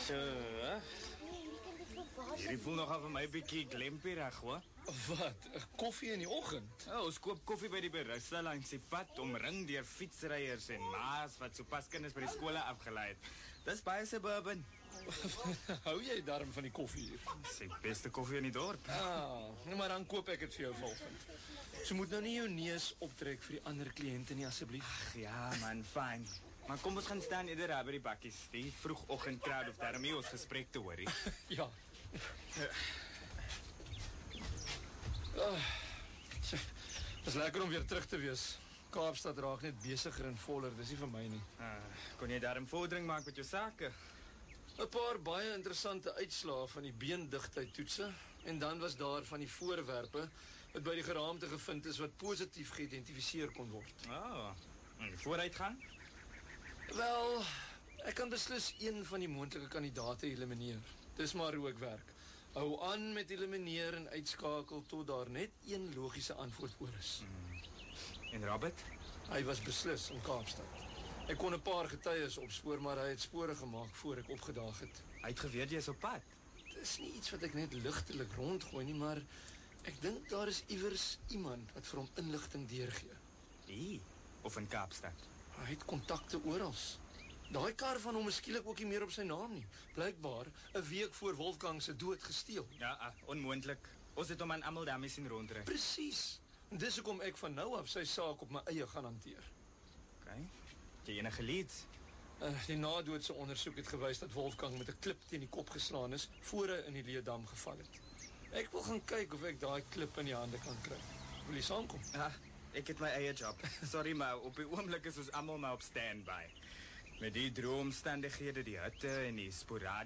So, hierdie voel nogal vir my bietjie glempierig, hoor. Wat? Koffie in die oggend? Ons koop koffie by die berustel langs die pad, omring deur fietsryers en ma's wat sopas kinders by die skole afgelei het. Dis baie suburban. Hou jy darm van die koffie hier? Dis die beste koffie in die dorp. Maar dan koop ek dit vir jou volgend. So moet nou nie jou neus optrek vir die ander kliënte nie, asseblief. Ag ja, man, fyn. Maar kom ons gaan staan eerder daar by die bakkies. Die vroegoggendkraad of daarmee ons gesprek te hoor. Ja. Het is lekker om weer terug te wees. Kaapstad raak net besigger en voller, dis nie vir my nie. Kon jy daarom vordering maak met jou sake? 'n Paar baie interessante uitslae van die beendigtheid toetse en dan was daar van die voorwerpe wat by die geraamte gevind is wat positief geïdentifiseer kon word. En vooruitgang? Wel, ek kan beslis een van die moontlike kandidaate elimineer. Dis maar hoe ek werk. Hou aan met elimineer en uitskakel tot daar net een logiese antwoord oor is. En Robert? Hy was beslis in Kaapstad. Ek kon 'n paar getuies opspoor, maar hy het spore gemaak voor ek opgedaag het. Hy het geweet jy is op pad. Dis nie iets wat ek net ligtelik rondgooi nie, maar ek dink daar is iewers iemand wat vir hom inligting deurgee. Hier of in Kaapstad? Hy het kontakte oral. Daai kar van hom is skielik ook nie meer op sy naam nie. Blykbaar 'n week voor Wolfgang se dood gesteel. Ja, onmoontlik. Ons het hom aan almal daarmee sien rondry. Presies. Dis hoekom ek van nou af sy saak op my eie gaan hanteer. Okay. Het jy enige leads? Die nadoodse ondersoek het gewys dat Wolfgang met 'n klip teen die kop geslaan is voor hy in die Leedam geval het. Ek wil gaan kyk of ek daai klip in die hande kan kry. Wil jy saamkom? Ja, ek het my eie job. Sorry, maar op die oomblik is ons almal maar op standby. Met die droomstandighede, die hitte en die sporadiese